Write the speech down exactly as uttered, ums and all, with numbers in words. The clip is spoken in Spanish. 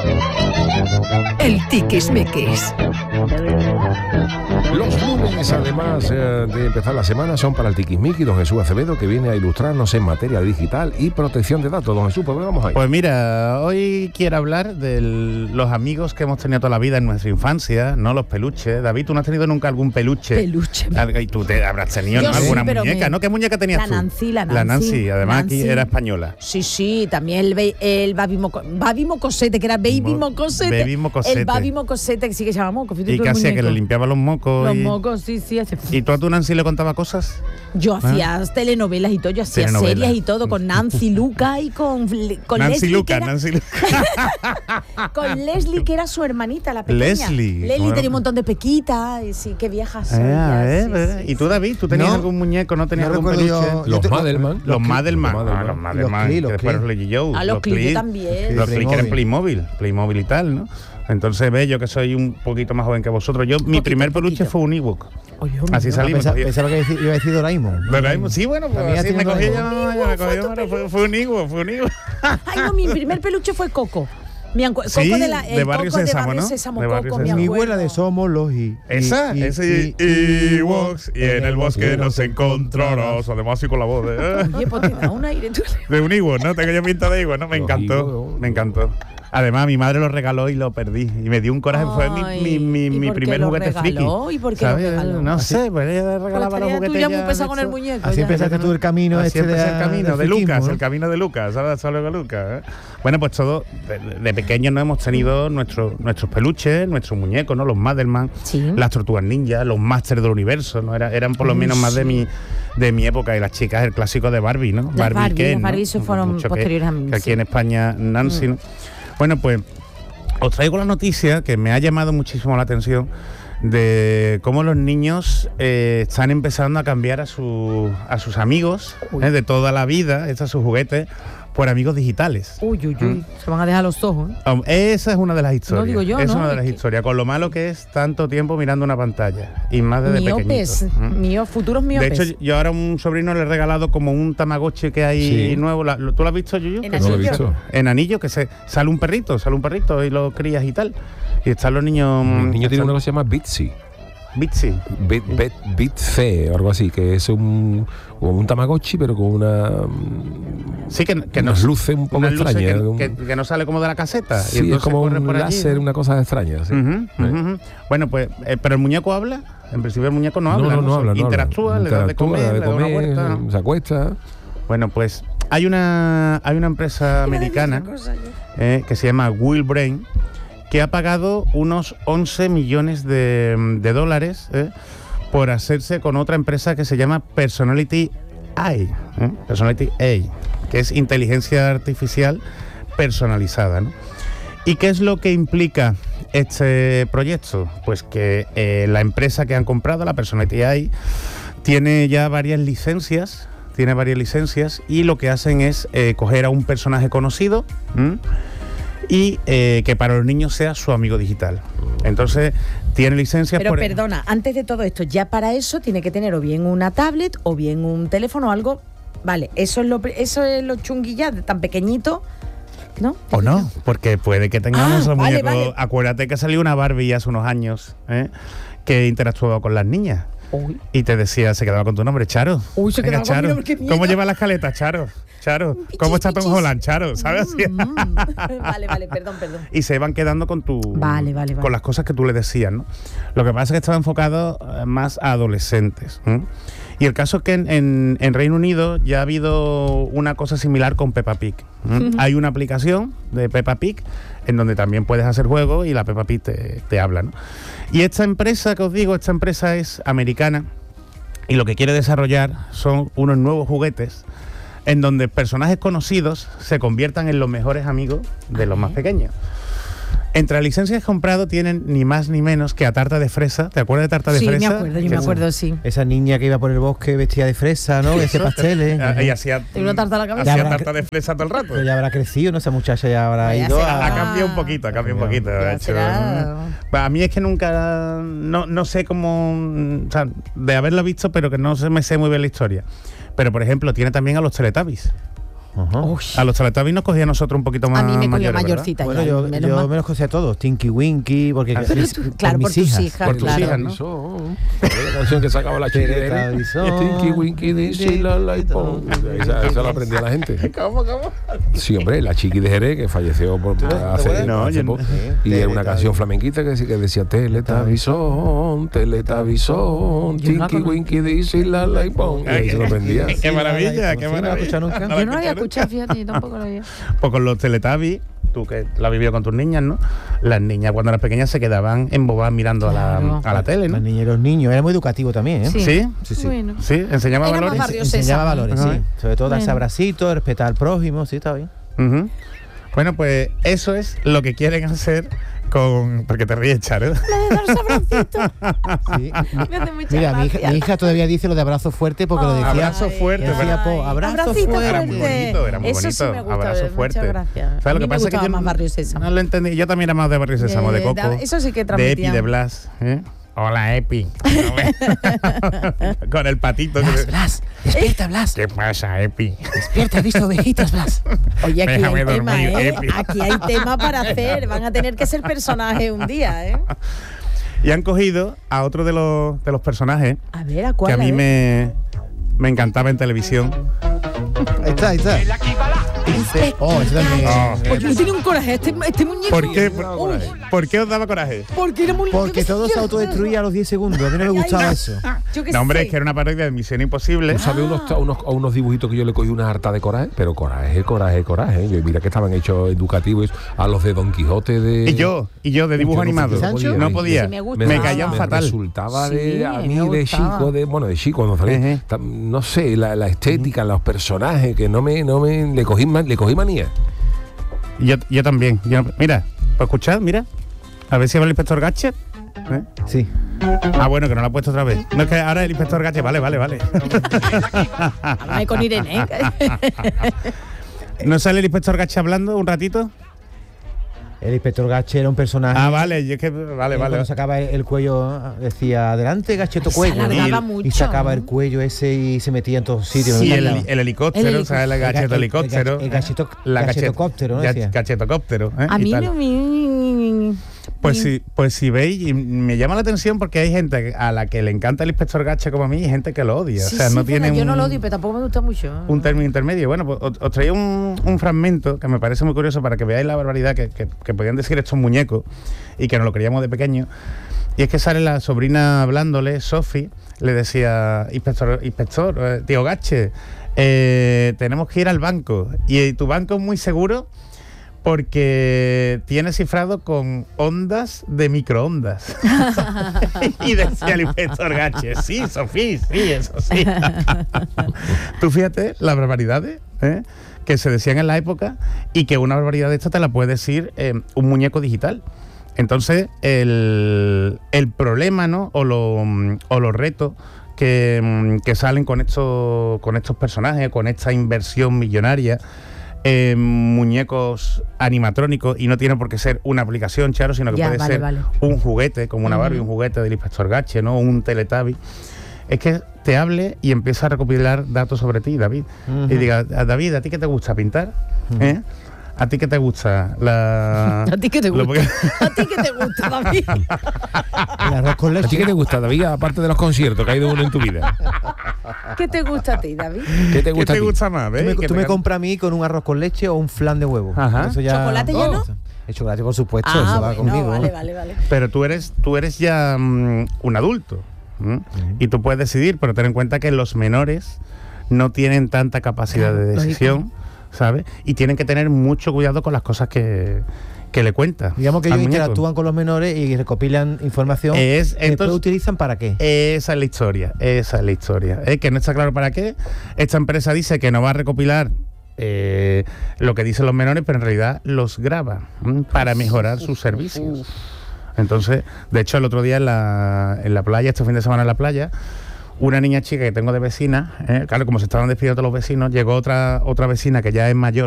El tiquismiquis. Los lunes, además eh, de empezar la semana, son para el tiquismiqui, don Jesús Acevedo, que viene a ilustrarnos en materia digital y protección de datos. Don Jesús, ¿por dónde vamos ahí? Pues mira, hoy quiero hablar de los amigos que hemos tenido toda la vida en nuestra infancia, no los peluches. David, ¿tú no has tenido nunca algún peluche? Peluche. Y tú te habrás tenido, Yo ¿no? sí, alguna pero muñeca, me- ¿no? ¿Qué muñeca tenías La tú? Nancy, la La Nancy. Nancy, además Nancy. aquí era española. Sí, sí, también el, be- el Baby, Moco, Baby Mocosete, que era Baby Mo- Mocosete. Baby Mocosete. El Baby Mocosete, que sí que se llama Moco. fíjate ¿Y tú qué el hacía? Que muñeco. le limpiaba los mocos. Los y... mocos, sí, sí. Hace... ¿Y tú a tu Nancy le contabas cosas? Yo hacía telenovelas y todo, yo hacía Telenovelas. series y todo con Nancy Luca y con, con Nancy Leslie. Luca, que era- Nancy Luca. Con Leslie, que era su hermanita, la pequeña. Leslie. Leslie Bueno. tenía un montón de pequitas, y sí, qué viejas soy. Ah, ya, eh, sí, eh. sí, ¿Y tú, David? ¿Tú tenías No. algún muñeco? ¿No tenías No algún recuerdo peluche? yo- Los te- Madelman. Los Madelman. Los Ah, Madelman. los Madelman. Los Clee, que los después Clee. los Leggy Joe. Ah, los Clee, yo Clee. también. Los Clee que eran Playmobil. Playmobil. Playmobil y tal, ¿no? Entonces, ve, yo que soy un poquito más joven que vosotros. Yo, mi poquito, primer peluche poquito. fue un Ewok. Oye, Así no. salí. me Pensaba, cogí- pensaba que iba a decir Doraemon. Doraemon, sí, bueno, pues También así me tiene cogí yo, Doraemon. ya me cogí yo, bueno, fue, fue un Ewok, fue un Ewok. Ay, no, mi primer peluche fue Coco. Mi ancu- Coco Sí, de, la, el de Barrio Coco Sésamo, de Barrio ¿no? Sésamo, De Barrio Coco, me Sésamo. Mi acuerdo. abuela de Somos los y. Esa, y- ese y- y- Ewoks, y en el bosque nos encontrarás. Además, así con la voz de, Oye, pues te da un aire tú. de un Ewok, ¿no? Tengo yo pinta de Ewok, ¿no? Me Los encantó, Ewok, me encantó. Además, mi madre lo regaló y lo perdí. Y me dio un coraje. Fue mi, Ay, mi, mi, ¿y mi por qué primer lo juguete regaló? friki. ¿Y por qué lo ¿Sabes? regaló? No Así- sé, pues ella Pues regalaba los estaría tú juguetes. ya muy ya pesado con el hechos. muñeco. Así ya. empezaste tú el camino Así este de, empecé el camino, de del Lucas, friquismo, el camino de Lucas, ¿sabes? Solo de Lucas. ¿eh? Bueno, pues todo, de, de pequeños no hemos tenido nuestro, nuestros peluches, nuestros muñecos, ¿no? Los Madelman, Sí. las tortugas ninja, los Masters del Universo, ¿no? Era, eran por lo Ay, menos más de sí. mi de mi época. Y las chicas, el clásico de Barbie, ¿no? Las Barbie, Ken, las ¿no? Barbie se fueron Mucho que- posteriores a mí, Que aquí sí. en España, Nancy, ¿no? Bueno, pues os traigo la noticia que me ha llamado muchísimo la atención de cómo los niños eh, están empezando a cambiar a, su, a sus amigos eh, de toda la vida, estos sus juguetes, por amigos digitales. Uy, uy, uy. Se van a dejar los ojos. ¿eh? Um, esa es una de las historias. digo yo, es ¿no? una de Es las que- historias. Con lo malo que es tanto tiempo mirando una pantalla. Y más desde Miopes. pequeñito. ¿Mm? Mío, futuros De miopes. hecho, yo ahora a un sobrino le he regalado como un Tamagotchi que hay Sí. nuevo. La- ¿Tú lo has visto, Yuyu? En Que No lo he anillo. visto. en anillo, que se sale un perrito, sale un perrito y lo crías y tal. Y están los niños. El niño tiene están- una cosa que se llama Bitsy. Bitsy. Bit, bit, bit C o algo así, que es un, como un Tamagotchi, pero con una. mm, Sí, que, que unas nos luces un poco unas luces extrañas. Que, un- que- que no sale como de la caseta. y sí, entonces es como corre un por allí, láser, ¿no? una cosa extraña. Sí. Ujú, Eh. ujú, ujú. Bueno, pues, eh, pero el muñeco habla. En principio el muñeco no habla. no, no, Se habla, no interactúa, habla. le das de Interactúa, comer, le da le de da una comer, vuelta. se acuesta. Bueno, pues hay una hay una empresa americana eh, que se llama Wheelbrain, que ha pagado unos once millones de, de dólares eh, por hacerse con otra empresa que se llama Personality A I, ¿eh? Personality A I, que es inteligencia artificial personalizada, ¿no? ¿Y qué es lo que implica este proyecto? Pues que eh, la empresa que han comprado, la Personality A I, tiene ya varias licencias, tiene varias licencias y lo que hacen es eh, coger a un personaje conocido, ¿m? y eh, que para los niños sea su amigo digital. Entonces, tiene licencias Pero por... perdona, antes de todo esto, ya para eso tiene que tener o bien una tablet o bien un teléfono o algo. Vale, eso es lo, eso es lo chunguilla, de tan pequeñito, ¿no? O no, porque puede que tengamos Ah, los vale, muñecos. vale. Acuérdate que salió una Barbie hace unos años, ¿eh? que interactuaba con las niñas. Uy. Y te decía, se quedaba con tu nombre, Charo. Uy, se Venga, quedaba con mi Charo. nombre, qué miedo. ¿Cómo lleva la escaleta, Charo? Charo. ¿Cómo está Tom pichis. Holland, Charo? ¿Sabes? Así. Mm, mm. Vale, vale, perdón, perdón. Y se van quedando con tu Vale, vale, vale. con las cosas que tú le decías, ¿no? Lo que pasa es que estaba enfocado eh, más a adolescentes. ¿eh? Y el caso es que en, en, en Reino Unido ya ha habido una cosa similar con Peppa Pig. ¿eh? Hay una aplicación de Peppa Pig en donde también puedes hacer juegos y la Peppa Pig te, te habla, ¿no? Y esta empresa que os digo, esta empresa es americana y lo que quiere desarrollar son unos nuevos juguetes en donde personajes conocidos se conviertan en los mejores amigos de los más pequeños. Entre las licencias que he comprado tienen ni más ni menos que a Tarta de Fresa. ¿Te acuerdas de Tarta de Sí, Fresa? me acuerdo, yo me acuerdo, sí. Esa niña que iba por el bosque vestida de fresa, ¿no? Ese pasteles. Ah, Y hacía, Tiene una tarta a la cabeza. hacía Ya habrá tarta de fresa todo el rato. Pero ya habrá crecido, ¿no? Esa muchacha ya habrá Ya ido será. Ha a... cambiado un poquito, ha cambiado un poquito. Ya ha hecho- será. Bah, a mí es que nunca, no, no sé cómo, o sea, de haberlo visto, pero que no se me sé muy bien la historia. Pero, por ejemplo, tiene también a los Teletubbies. Ajá. Uy. A los Teletubbies nos cogía a nosotros un poquito más A mí me cogió mayores, ¿verdad? mayorcita Bueno, ya, yo, menos yo mal. me los conocía a todos, Tinky Winky, porque Ah, mis- sí. por Claro, por mis tus hijas. hijas, Por tus claro. hijas, ¿no? Teletubbies, la canción que sacaba la chica de Teletubbies. Tinky Winky Dixie la la y pon. Esa, esa la aprendía la gente. ¿Cómo, cómo? Sí, hombre, la Chiqui de Jerez, que falleció por, hace, No, hace yo no. poco. Y era una canción flamenquita que, sí que decía Teletubbiesón, Teletubbiesón, Yo no la Tinky conozco. Winky Dixie la la y pon. Y ahí se lo aprendía. Qué maravilla, Sí, qué no la he maravilla. escuchado nunca. No la Yo no lo había escuché escuchado, fíjate, yo tampoco lo había. Pues con los Teletubbies, tú que lo has vivido con tus niñas, ¿no? Las niñas cuando eran pequeñas se quedaban embobadas mirando a, Claro. la, a la tele, ¿no? Los niños y los niños, era muy educativo también, ¿eh? Sí. ¿Sí? Sí, sí. Bueno. ¿Sí? ¿Enseñaba Era más valores? barrio Enseñaba Sésamo. valores, Ajá. sí. Sobre todo darse Bueno. abracitos, respetar al prójimo, sí, está bien. Ujú. Bueno, pues eso es lo que quieren hacer con... Porque te ríes, Charo. Sí. Me hace mucha Mira, mi hija, gracia. mi hija todavía dice lo de abrazo fuerte porque lo Ay, decía. Abrazo fuerte, decía, ¿verdad? po, abrazo Abracito fuerte. Era muy bonito, era muy Eso sí bonito. me gusta, Abrazo muchas fuerte. gracias. ¿Sabes A lo mí que me pasa? Es que gustaba yo más no- Barrio Sésamo. No lo entendí. Yo también era más de Barrio Sésamo, de Eh, Coco. da- eso sí que de Epi, transmitía. de Blas. ¿eh? Hola, Epi. Con el patito. que- Blas, despierta, Blas. ¿Qué pasa, Epi? Despierta, he visto ovejitas, Blas. Oye, aquí Déjame hay tema, dormir, ¿eh? Epi. Aquí hay tema para hacer. Van a tener que ser personajes un día, ¿eh? Y han cogido a otro de los, de los personajes A ver, ¿a que cuál? a mí ver? me, me encantaba en televisión. Ahí está, ahí está. Oh, ese también. Oh. Porque no tiene un coraje este, este muñeco. ¿Por qué? Por, Uy, ¿por qué os daba coraje? porque era muy Porque yo qué todo sé, se yo- autodestruía a los diez segundos. A mí no me gustaba eso. Yo qué No, hombre, sé. es que era una parodia de Misión Imposible. ¿Tú sabes unos, unos, unos dibujitos que yo le cogí una harta de coraje? Pero coraje, coraje, coraje. Yo, mira que estaban hechos educativos a los de Don Quijote de... Y yo, y yo de dibujo Yo no animado. podía, No podía. Sí, me me, gustaba. caían Me fatal. Resultaba Sí, de, a me mí de gustaba. chico, de, bueno, de chico cuando salí, Ejé. ta- no sé, la, la estética, los personajes, que no me, no me, le cogí, ma- le cogí manía. Yo, yo también. Yo- mira, ¿puedo escuchar? Mira. A ver si habla el inspector Gadget. ¿Eh? Sí. Ah, bueno, que no lo ha puesto otra vez. No es que ahora el inspector Gadget. Vale, vale, vale. Háblame con Irene, ¿eh? ¿No sale el inspector Gadget hablando un ratito? El inspector Gache era un personaje. Ah, vale, yo es que. Vale, que vale. Cuando sacaba el, el cuello, decía, adelante, Gacheto Se cuello. alargaba Y- mucho. Y sacaba ¿no? el cuello ese y se metía en todos sitios. Sí, Me el, encantaba. el helicóptero, El o sea, el El ga- gacheto el- helicóptero. el gacheto- la gachetocóptero, ¿no gach- decía? Gachetocóptero. ¿eh? A Y mí tal. no me... Pues sí, pues si veis, y me llama la atención porque hay gente a la que le encanta el inspector Gache como a mí y gente que lo odia. Sí, o sea, sí, no bueno, tiene yo un, no lo odio, pero tampoco me gusta mucho. un término intermedio. Bueno, pues os, os traía un, un fragmento que me parece muy curioso para que veáis la barbaridad que, que- que podían decir estos muñecos y que nos lo creíamos de pequeño. Y es que sale la sobrina hablándole, Sophie, le decía, inspector, inspector, eh, tío Gache, eh, tenemos que ir al banco. Y tu banco es muy seguro porque tiene cifrado con ondas de microondas. Y decía el inspector Gache, sí, Sofía, sí, eso sí. Tú fíjate las barbaridades, ¿eh?, que se decían en la época y que una barbaridad de esta te la puede decir eh, un muñeco digital. Entonces, el, el problema, ¿no?, o, lo, o los retos que, que salen con estos, con estos personajes, con esta inversión millonaria, eh, muñecos animatrónicos, y no tiene por qué ser una aplicación, Charo, sino que Ya, puede vale, ser vale. un juguete, como una Barbie, Ujú. un juguete del inspector Gache, ¿no?, un Teletubby. Es que te hable y empieza a recopilar datos sobre ti, David. Ujú. Y diga, "A David, ¿a ti qué te gusta pintar? ¿Eh? ¿A ti qué te gusta? La... ¿A ti qué te lo- gusta? ¿A ti qué te gusta, David? El arroz con ¿A ti leche. qué te gusta, David? Aparte de los conciertos que hay de uno en tu vida. ¿Qué te gusta a ti, David? ¿Qué te ¿Qué gusta te a ti? gusta más? Tú ¿ves? me, Que tú te me gan- compras a mí con un arroz con leche o un flan de huevo. Ajá. Eso ya- ¿Chocolate ya no? El chocolate, por supuesto, Ah, eso va bueno, conmigo. vale, vale, vale. Pero tú eres, tú eres ya mm, un adulto, ¿m? Y tú puedes decidir, pero ten en cuenta que los menores no tienen tanta capacidad Claro, de decisión, ¿sabes? Y tienen que tener mucho cuidado con las cosas que, que le cuentas. Digamos que al ellos muñeco. interactúan con los menores y recopilan información. Es, que después entonces, utilizan para qué. esa es la historia, esa es la historia. Es que no está claro para qué. Esta empresa dice que no va a recopilar eh, lo que dicen los menores, pero en realidad los graba, ¿m? para mejorar sus servicios. Entonces, de hecho, el otro día en la, en la playa, este fin de semana en la playa, una niña chica que tengo de vecina, ¿eh? claro, como se estaban despidiendo todos los vecinos, llegó otra, otra vecina que ya es mayor,